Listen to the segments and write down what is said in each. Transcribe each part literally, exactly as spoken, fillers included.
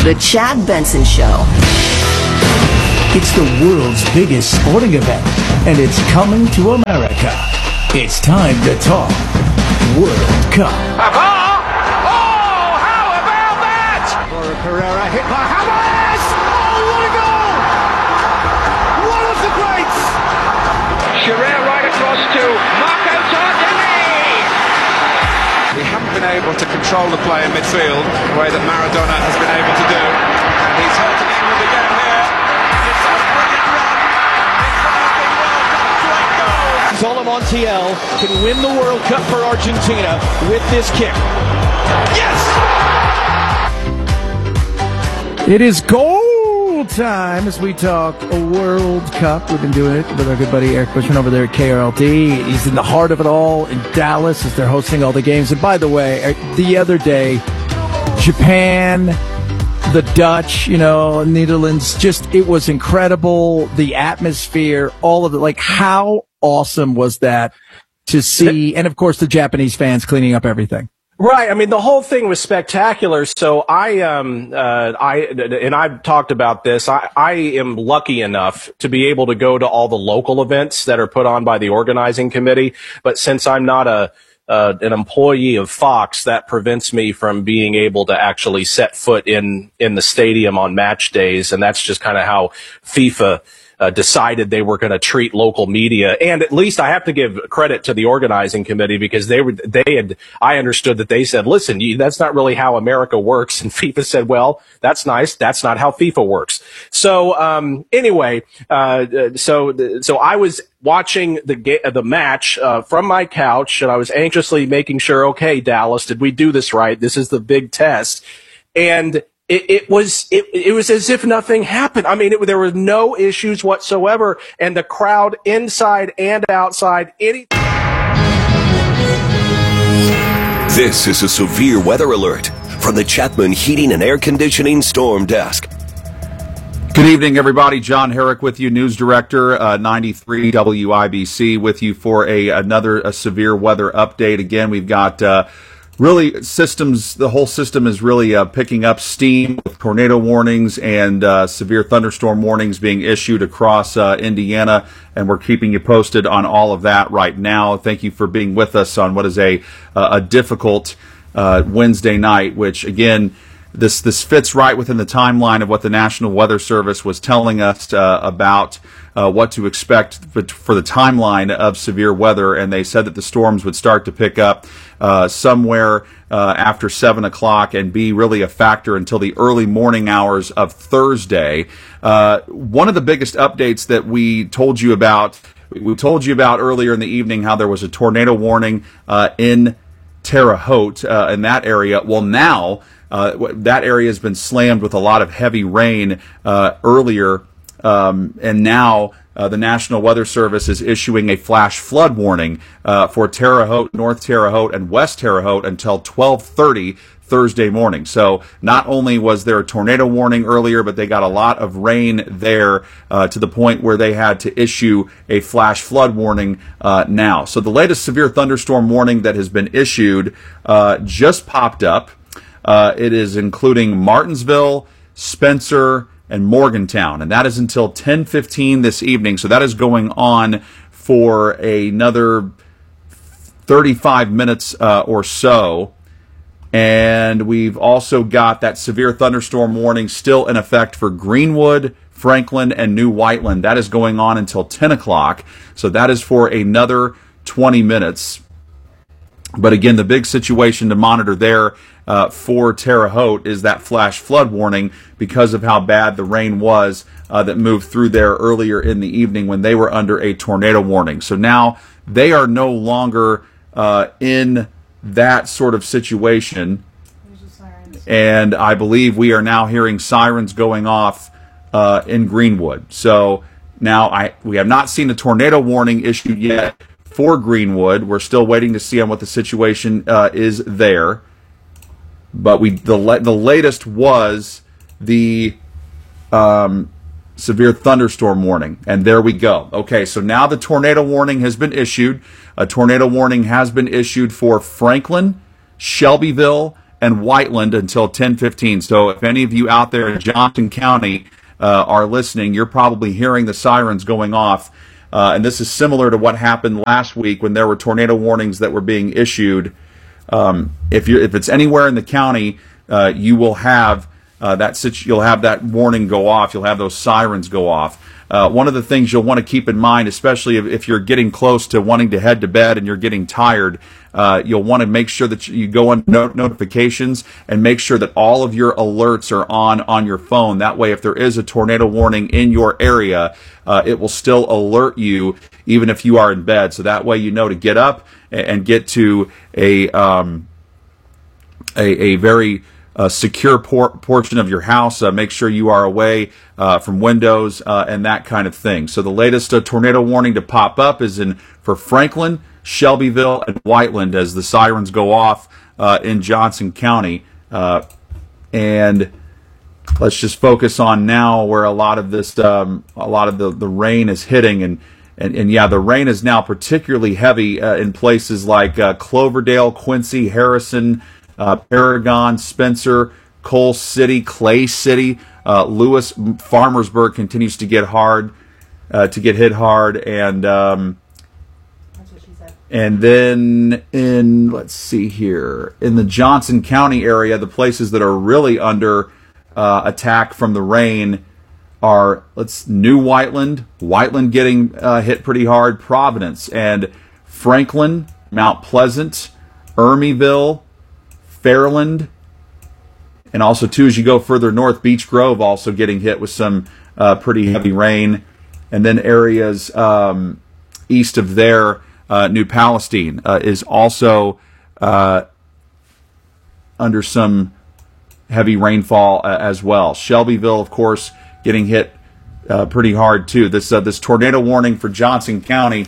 The Chad Benson Show. It's the world's biggest sporting event, and it's coming to America. It's time to talk World Cup. Oh, how about that? Laura Pereira hit by Hamas! Oh, what a goal! One of the greats! Shearer right across to Marco Tardelli! We haven't been able to control the play in midfield the way that Maradona has been able to do. And he's hurting England again here. It's a brilliant run. It's the nothing World Cup. Great goal. Solo Montiel can win the World Cup for Argentina with this kick. Yes! It is goal time as we talk a World Cup. We've been doing it with our good buddy Eric Bushman over there at K R L D. He's in the heart of it all in Dallas as they're hosting all the games. And by the way, the other day, Japan, the Dutch, you know, Netherlands, just, it was incredible. The atmosphere, all of it. Like, how awesome was that to see? And of course, the Japanese fans cleaning up everything. Right. I mean, the whole thing was spectacular. So I, um, uh, I, and I've talked about this. I, I am lucky enough to be able to go to all the local events that are put on by the organizing committee. But since I'm not a, uh, an employee of Fox, that prevents me from being able to actually set foot in, in the stadium on match days. And that's just kind of how FIFA Uh, decided they were going to treat local media. And at least I have to give credit to the organizing committee because they were, they had, I understood that they said, listen, you, that's not really how America works. And FIFA said, well, that's nice. That's not how FIFA works. So, um, anyway, uh, so, so I was watching the ga- the match, uh, from my couch, and I was anxiously making sure, okay, Dallas, did we do this right? This is the big test. And It, it was it, it was as if nothing happened. I mean, it, there were no issues whatsoever, and the crowd inside and outside. Any. This is a severe weather alert from the Chapman Heating and Air Conditioning Storm Desk. Good evening, everybody. John Herrick with you, news director, uh, ninety-three W I B C, with you for a another a severe weather update. Again, we've got. Uh, Really, systems, the whole system is really uh, picking up steam with tornado warnings and uh, severe thunderstorm warnings being issued across uh, Indiana, and we're keeping you posted on all of that right now. Thank you for being with us on what is a uh, a difficult uh, Wednesday night, which, again, this this fits right within the timeline of what the National Weather Service was telling us uh, about uh, what to expect for the timeline of severe weather, and they said that the storms would start to pick up uh, somewhere uh, after seven o'clock and be really a factor until the early morning hours of Thursday. Uh, one of the biggest updates that we told you about, we told you about earlier in the evening how there was a tornado warning uh, in Terre Haute uh, in that area. Well, now uh, that area has been slammed with a lot of heavy rain uh, earlier, um, and now Uh, the National Weather Service is issuing a flash flood warning uh, for Terre Haute, North Terre Haute, and West Terre Haute until twelve thirty Thursday morning. So not only was there a tornado warning earlier, but they got a lot of rain there uh, to the point where they had to issue a flash flood warning uh, now. So the latest severe thunderstorm warning that has been issued uh, just popped up. Uh, it is including Martinsville, Spencer, and Morgantown, and that is until ten fifteen this evening. So that is going on for another thirty-five minutes uh, or so. And we've also got that severe thunderstorm warning still in effect for Greenwood, Franklin, and New Whiteland. That is going on until ten o'clock. So that is for another twenty minutes. But again, the big situation to monitor there uh, for Terre Haute is that flash flood warning because of how bad the rain was uh, that moved through there earlier in the evening when they were under a tornado warning. So now they are no longer uh, in that sort of situation. And I believe we are now hearing sirens going off uh, in Greenwood. So now I we have not seen a tornado warning issued yet for Greenwood. We're still waiting to see on what the situation uh, is there. But we the the latest was the um, severe thunderstorm warning, and there we go. Okay, so now the tornado warning has been issued. A tornado warning has been issued for Franklin, Shelbyville, and Whiteland until ten fifteen. So if any of you out there in Johnson County uh, are listening, you're probably hearing the sirens going off. Uh, and this is similar to what happened last week when there were tornado warnings that were being issued. Um, if you if it's anywhere in the county, uh, you will have uh, that situ- you'll have that warning go off. You'll have those sirens go off. Uh, one of the things you'll want to keep in mind, especially if, if you're getting close to wanting to head to bed and you're getting tired, uh, you'll want to make sure that you go on not- notifications and make sure that all of your alerts are on on your phone. That way, if there is a tornado warning in your area, uh, it will still alert you even if you are in bed. So that way you know to get up and, and get to a um, a, a very Uh, secure por- portion of your house. Uh, make sure you are away uh, from windows uh, and that kind of thing. So the latest uh, tornado warning to pop up is in for Franklin, Shelbyville, and Whiteland as the sirens go off uh, in Johnson County. Uh, and let's just focus on now where a lot of this, um, a lot of the, the rain is hitting. And, and, and yeah, the rain is now particularly heavy uh, in places like uh, Cloverdale, Quincy, Harrison, Uh, Paragon, Spencer, Coal City, Clay City, uh, Lewis, Farmersburg continues to get hard, uh, to get hit hard, and um, that's what she said. And then in let's see here in the Johnson County area, the places that are really under uh, attack from the rain are let's New Whiteland, Whiteland getting uh, hit pretty hard, Providence and Franklin, Mount Pleasant, Ermeyville, Fairland, and also, too, as you go further north, Beech Grove also getting hit with some uh, pretty heavy rain. And then areas um, east of there, uh, New Palestine uh, is also uh, under some heavy rainfall uh, as well. Shelbyville, of course, getting hit uh, pretty hard, too. This, uh, this tornado warning for Johnson County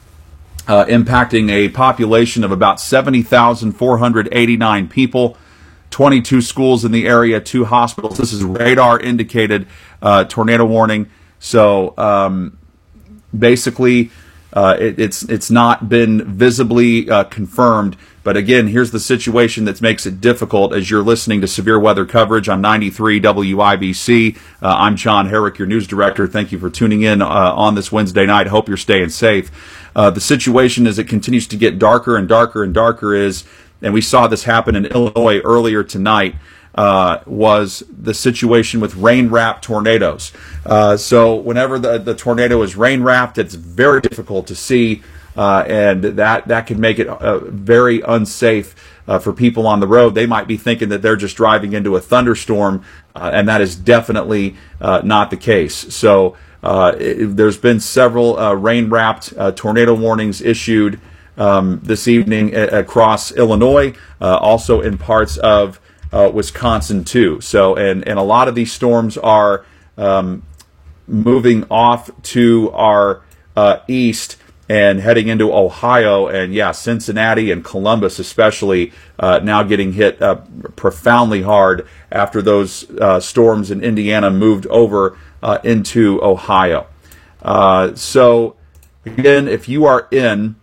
Uh, impacting a population of about seventy thousand four hundred eighty-nine people, twenty-two schools in the area, two hospitals. This is radar indicated uh, tornado warning. So um, basically, uh, it, it's it's not been visibly uh, confirmed. But again, here's the situation that makes it difficult as you're listening to severe weather coverage on ninety-three W I B C. Uh, I'm John Herrick, your news director. Thank you for tuning in uh, on this Wednesday night. Hope you're staying safe. Uh, the situation as it continues to get darker and darker and darker is, and we saw this happen in Illinois earlier tonight, uh, was the situation with rain-wrapped tornadoes. Uh, so whenever the, the tornado is rain-wrapped, it's very difficult to see, uh, and that, that can make it uh, very unsafe uh, for people on the road. They might be thinking that they're just driving into a thunderstorm, uh, and that is definitely uh, not the case. So Uh, it, there's been several uh, rain-wrapped uh, tornado warnings issued um, this evening a- across Illinois, uh, also in parts of uh, Wisconsin too. So, and and a lot of these storms are um, moving off to our uh, east and heading into Ohio, and yeah, Cincinnati and Columbus especially uh, now getting hit uh, profoundly hard after those uh, storms in Indiana moved over Uh, into Ohio. Uh, so, again, if you are in,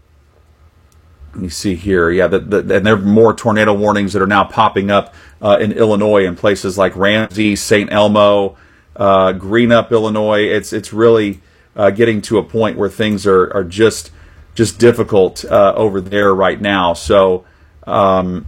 let me see here, yeah, the, the, and there are more tornado warnings that are now popping up uh, in Illinois in places like Ramsey, Saint Elmo, uh, Greenup, Illinois. It's it's really uh, getting to a point where things are are just just difficult uh, over there right now. So. Um,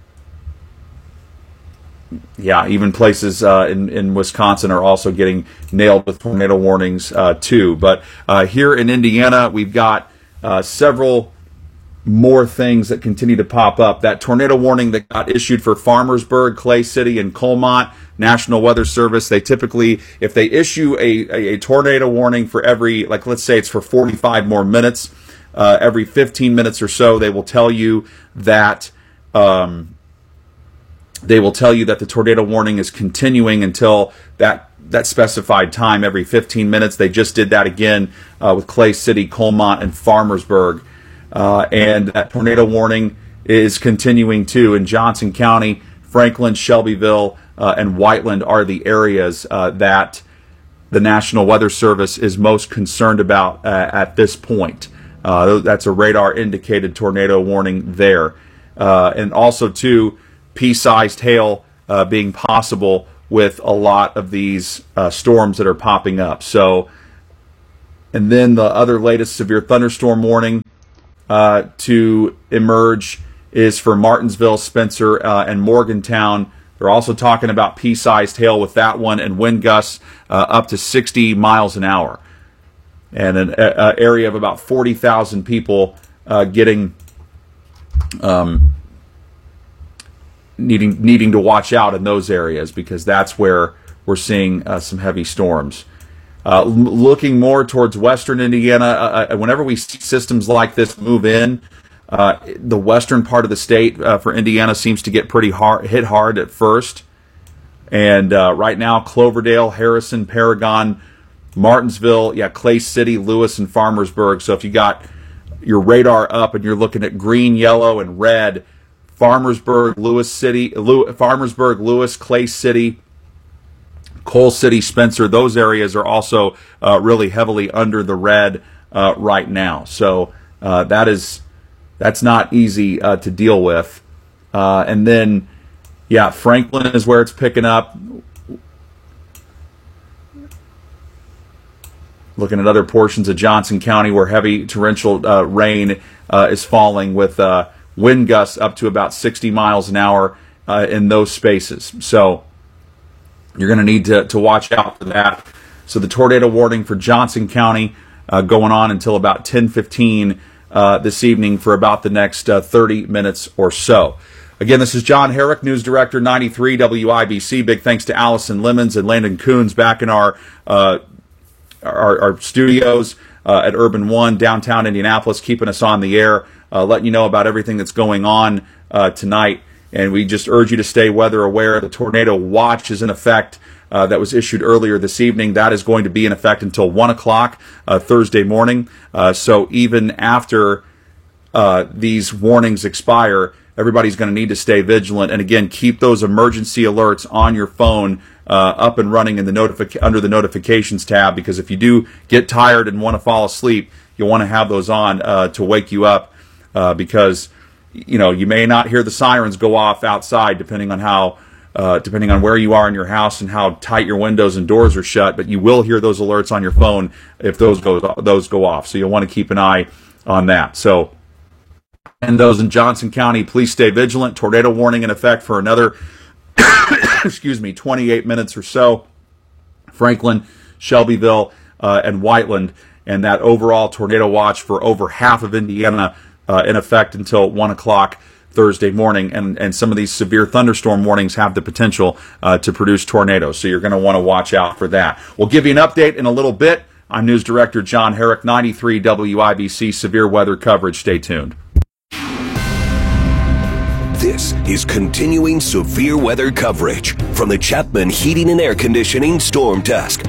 Yeah, even places uh, in, in Wisconsin are also getting nailed with tornado warnings uh, too. But uh, here in Indiana, we've got uh, several more things that continue to pop up. That tornado warning that got issued for Farmersburg, Clay City, and Colmont, National Weather Service, they typically, if they issue a, a, a tornado warning for every, like let's say it's for forty-five more minutes, uh, every fifteen minutes or so, they will tell you that... Um, They will tell you that the tornado warning is continuing until that that specified time every fifteen minutes. They just did that again uh, with Clay City, Colmont, and Farmersburg. Uh, and that tornado warning is continuing too in Johnson County. Franklin, Shelbyville, uh, and Whiteland are the areas uh, that the National Weather Service is most concerned about uh, at this point. Uh, that's a radar indicated tornado warning there. Uh, and also too, pea-sized hail uh, being possible with a lot of these uh, storms that are popping up. So, and then the other latest severe thunderstorm warning uh, to emerge is for Martinsville, Spencer, uh, and Morgantown. They're also talking about pea-sized hail with that one and wind gusts uh, up to sixty miles an hour. And an a, a area of about forty thousand people uh, getting um, needing needing to watch out in those areas, because that's where we're seeing uh, some heavy storms. Uh, looking more towards western Indiana, uh, whenever we see systems like this move in, uh, the western part of the state uh, for Indiana seems to get pretty hard, hit hard at first. And uh, right now, Cloverdale, Harrison, Paragon, Martinsville, yeah, Clay City, Lewis, and Farmersburg. So if you got your radar up and you're looking at green, yellow, and red, Farmersburg, Lewis City, Lew- Farmersburg, Lewis, Clay City, Coal City, Spencer, those areas are also uh, really heavily under the red uh, right now. So uh, that is that's not easy uh, to deal with. Uh, and then, yeah, Franklin is where it's picking up. Looking at other portions of Johnson County where heavy torrential uh, rain uh, is falling, with uh, wind gusts up to about sixty miles an hour uh, in those spaces. So you're going to need to to watch out for that. So the tornado warning for Johnson County uh, going on until about ten fifteen uh, this evening for about the next uh, thirty minutes or so. Again, this is John Herrick, News Director, ninety-three W I B C. Big thanks to Allison Lemons and Landon Coons back in our uh, our, our studios uh, at Urban One, downtown Indianapolis, keeping us on the air, uh, letting you know about everything that's going on uh, tonight. And we just urge you to stay weather aware. The tornado watch is in effect uh, that was issued earlier this evening. That is going to be in effect until one o'clock uh, Thursday morning. Uh, so even after uh, these warnings expire, everybody's going to need to stay vigilant. And again, keep those emergency alerts on your phone uh, up and running in the notific- under the notifications tab, because if you do get tired and want to fall asleep, you'll want to have those on uh, to wake you up uh, because you know, you may not hear the sirens go off outside, depending on how, uh, depending on where you are in your house and how tight your windows and doors are shut. But you will hear those alerts on your phone if those go those go off. So you'll want to keep an eye on that. So, and those in Johnson County, please stay vigilant. Tornado warning in effect for another, excuse me, twenty-eight minutes or so. Franklin, Shelbyville, uh, and Whiteland, and that overall tornado watch for over half of Indiana Uh, in effect until one o'clock Thursday morning, and, and some of these severe thunderstorm warnings have the potential uh, to produce tornadoes, so you're going to want to watch out for that. We'll give you an update in a little bit. I'm News Director John Herrick, ninety-three W I B C severe weather coverage. Stay tuned. This is continuing severe weather coverage from the Chapman Heating and Air Conditioning Storm Desk.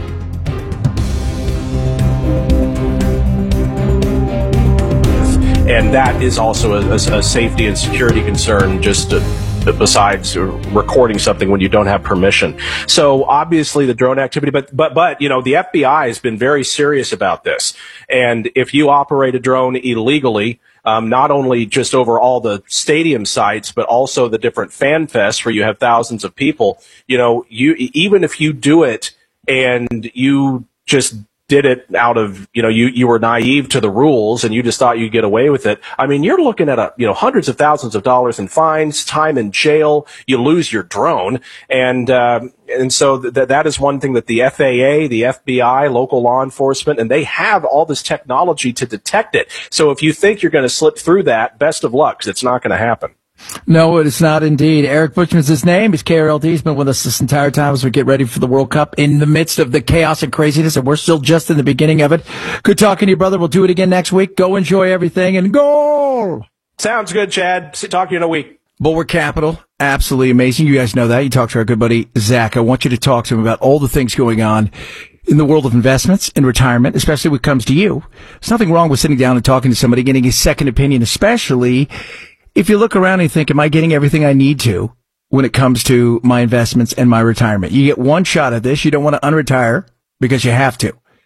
And that is also a, a safety and security concern, just to, besides recording something when you don't have permission. So obviously the drone activity, but, but, but, you know, the F B I has been very serious about this. And if you operate a drone illegally, um, not only just over all the stadium sites, but also the different fan fests where you have thousands of people, you know, you, even if you do it and you just did it out of, you know, you, you were naive to the rules and you just thought you'd get away with it. I mean, you're looking at, a, you know, hundreds of thousands of dollars in fines, time in jail, you lose your drone. And, um, and so th- that is one thing that the F A A, the F B I, local law enforcement, and they have all this technology to detect it. So if you think you're going to slip through that, best of luck, 'cause it's not going to happen. No, it is not indeed. Eric Bushman's his name. He's K R L D. He's been with us this entire time as we get ready for the World Cup in the midst of the chaos and craziness, and we're still just in the beginning of it. Good talking to you, brother. We'll do it again next week. Go enjoy everything and goal! Sounds good, Chad. Talk to you in a week. Bulwark Capital, absolutely amazing. You guys know that. You talk to our good buddy, Zach. I want you to talk to him about all the things going on in the world of investments and retirement, especially when it comes to you. There's nothing wrong with sitting down and talking to somebody, getting a second opinion, especially if you look around and think, am I getting everything I need to when it comes to my investments and my retirement? You get one shot at this. You don't want to unretire because you have to.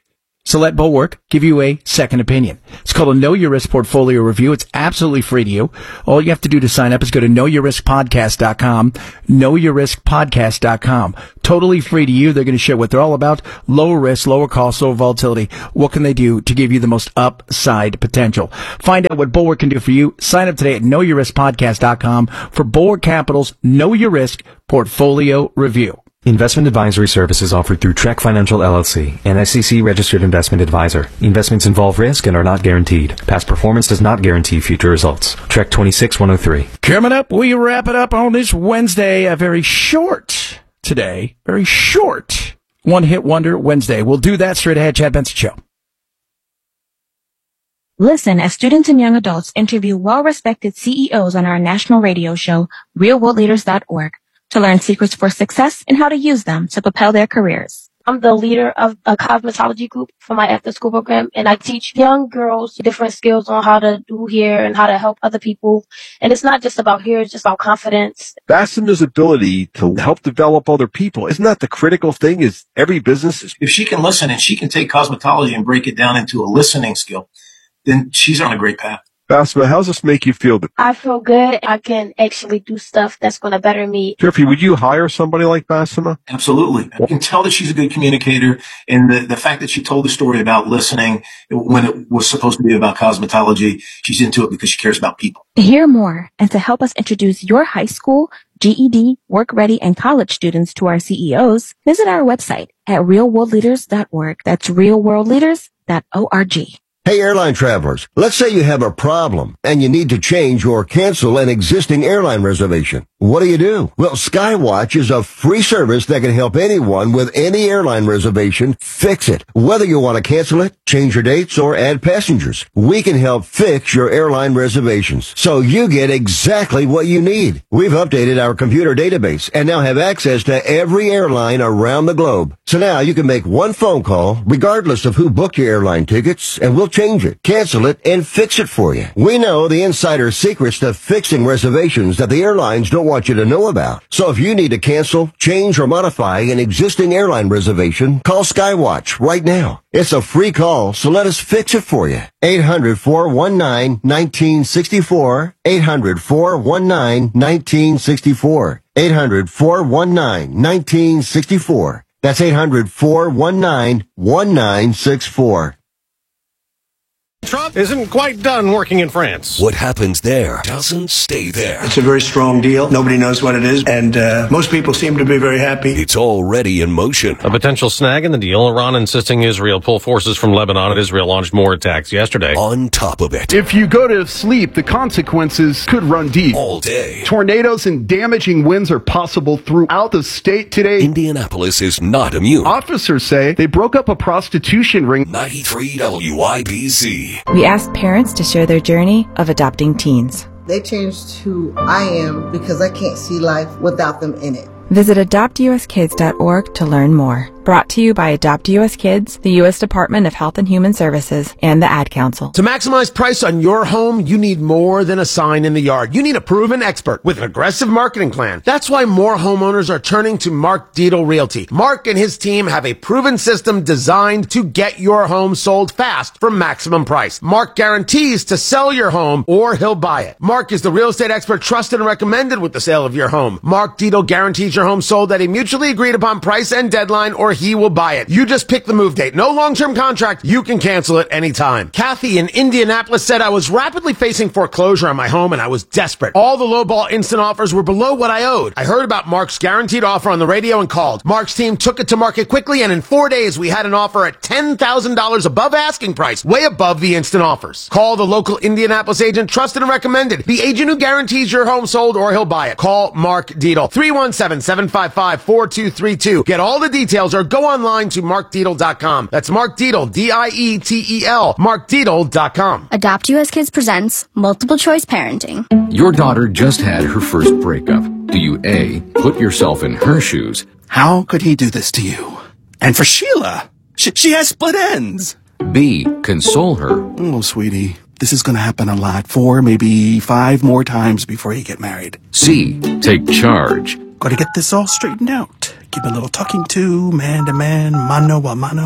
So let Bulwark give you a second opinion. It's called a Know Your Risk Portfolio Review. It's absolutely free to you. All you have to do to sign up is go to know your risk podcast dot com, know your risk podcast dot com. Totally free to you. They're going to share what they're all about. Lower risk, lower cost, lower volatility. What can they do to give you the most upside potential? Find out what Bulwark can do for you. Sign up today at know your risk podcast dot com for Bulwark Capital's Know Your Risk Portfolio Review. Investment advisory services offered through Trek Financial L L C, an S E C-registered investment advisor. Investments involve risk and are not guaranteed. Past performance does not guarantee future results. Trek twenty-six one oh three. Coming up, we wrap it up on this Wednesday, a very short today, very short one-hit wonder Wednesday. We'll do that straight ahead. Chad Benson Show. Listen as students and young adults interview well-respected C E Os on our national radio show, real world leaders dot org. To learn secrets for success and how to use them to propel their careers. I'm the leader of a cosmetology group for my after-school program, and I teach young girls different skills on how to do hair and how to help other people. And it's not just about hair, it's just about confidence. Bassema's ability to help develop other people, isn't that the critical thing? Is every business is... If she can listen and she can take cosmetology and break it down into a listening skill, then she's on a great path. Bassema, how does this make you feel? I feel good. I can actually do stuff that's going to better me. Jeffrey, would you hire somebody like Bassema? Absolutely. I can tell that she's a good communicator, and the, the fact that she told the story about listening when it was supposed to be about cosmetology, she's into it because she cares about people. To hear more and to help us introduce your high school, G E D, work ready, and college students to our C E Os, visit our website at real world leaders dot org. That's real world leaders dot org. Hey, airline travelers, let's say you have a problem and you need to change or cancel an existing airline reservation. What do you do? Well, Skywatch is a free service that can help anyone with any airline reservation fix it. Whether you want to cancel it, change your dates, or add passengers, we can help fix your airline reservations so you get exactly what you need. We've updated our computer database and now have access to every airline around the globe. So now you can make one phone call regardless of who booked your airline tickets, and we'll change it, cancel it, and fix it for you. We know the insider secrets to fixing reservations that the airlines don't want you to know about. So if you need to cancel, change, or modify an existing airline reservation, call Skywatch right now. It's a free call, so let us fix it for you. eight hundred, four one nine, one nine six four. eight hundred, four one nine, one nine six four. eight hundred, four one nine, one nine six four. That's eight hundred, four one nine, one nine six four. Trump isn't quite done working in France. What happens there doesn't stay there. It's a very strong deal. Nobody knows what it is, and uh, most people seem to be very happy. It's already in motion. A potential snag in the deal, Iran insisting Israel pull forces from Lebanon. Israel launched more attacks yesterday. On top of it, if you go to sleep, the consequences could run deep. All day. Tornadoes and damaging winds are possible throughout the state today. Indianapolis is not immune. Officers say they broke up a prostitution ring. ninety-three W I B C. We asked parents to share their journey of adopting teens. They changed who I am because I can't see life without them in it. Visit adopt u s kids dot org to learn more. Brought to you by Adopt U S Kids, the U S Department of Health and Human Services, and the Ad Council. To maximize price on your home, you need more than a sign in the yard. You need a proven expert with an aggressive marketing plan. That's why more homeowners are turning to Mark Dietel Realty. Mark and his team have a proven system designed to get your home sold fast for maximum price. Mark guarantees to sell your home or he'll buy it. Mark is the real estate expert trusted and recommended with the sale of your home. Mark Dietel guarantees your home sold at a mutually agreed upon price and deadline, or he will buy it. You just pick the move date. No long-term contract. You can cancel it anytime. Kathy in Indianapolis said, I was rapidly facing foreclosure on my home and I was desperate. All the lowball instant offers were below what I owed. I heard about Mark's guaranteed offer on the radio and called. Mark's team took it to market quickly, and in four days we had an offer at ten thousand dollars above asking price, way above the instant offers. Call the local Indianapolis agent, trusted and recommended. The agent who guarantees your home sold or he'll buy it. Call Mark Dietel. three one seven, seven five five, four two three two. Get all the details or go online to mark dietel dot com. That's Mark Dietel, D I E T E L, mark dietel dot com. Adopt U S Kids presents Multiple Choice Parenting. Your daughter just had her first breakup. Do you A, put yourself in her shoes? How could he do this to you? And for Sheila, she, she has split ends. B, console her. Oh, sweetie, this is going to happen a lot. Four, maybe five more times before you get married. C, take charge. Got to get this all straightened out. Keep a little talking to, man to man, mano a mano.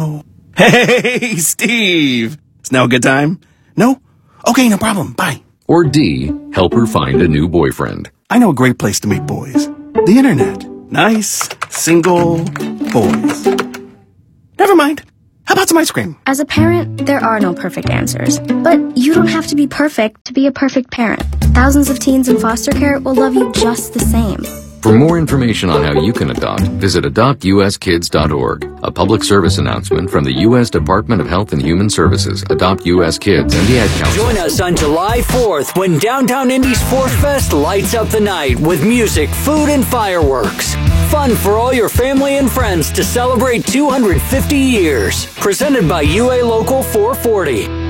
Hey, Steve. It's now a good time? No? Okay, no problem. Bye. Or D, help her find a new boyfriend. I know a great place to meet boys. The internet. Nice, single boys. Never mind. How about some ice cream? As a parent, there are no perfect answers. But you don't have to be perfect to be a perfect parent. Thousands of teens in foster care will love you just the same. For more information on how you can adopt, visit adopt u s kids dot org. A public service announcement from the U S Department of Health and Human Services, Adopt U S Kids, and the Ad Council. Join us on July fourth when Downtown Indy's Fourth Fest lights up the night with music, food, and fireworks. Fun for all your family and friends to celebrate two hundred fifty years. Presented by U A Local four forty.